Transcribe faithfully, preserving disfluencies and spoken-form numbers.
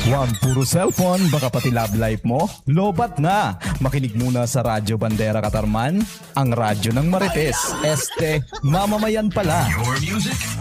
Huwag puro cellphone, baka pati love life mo. Lobat na! Makinig muna sa Radyo Bandera Katarman, ang radyo ng Marites. Este, mamamayan pala. Your music,